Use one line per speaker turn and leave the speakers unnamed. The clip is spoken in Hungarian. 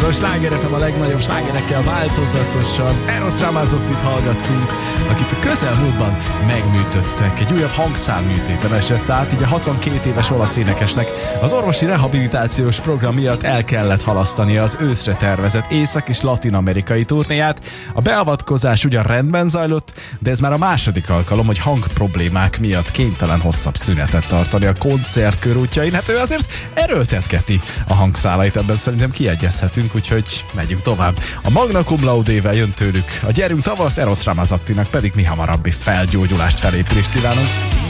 a Sláger FM a legnagyobb slágerekkel változatosan. Eros Ramazottit hallgattunk, akit a közelmúltban megműtöttek. Egy újabb hangszálműtéten esett át, így a 62 éves olasz énekesnek az orvosi rehabilitációs program miatt el kellett halasztania az őszre tervezett észak- és latin-amerikai turnéját. A beavatkozás ugyan rendben zajlott, de ez már a második alkalom, hogy hangproblémák miatt kénytelen hosszabb szünetet tartani a koncertkör útjain. Hát ő azért erőltetketi a hangszálait, ebben szerintem kiegyezhetünk, úgyhogy megyünk tovább. A Magna Cum Laude-vel jön tőlük a Gyerünk tavasz, Eros Ramazottinak pedig mi hamarabbi felgyógyulást, felépülést kívánunk.